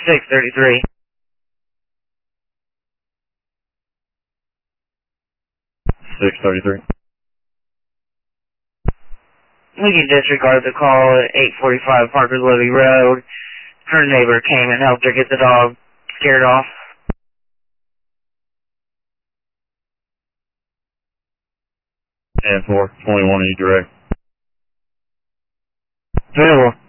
633. We can disregard the call at 845 Parker Levy Road. Her neighbor came and helped her get the dog scared off. And 421 E direct. Available.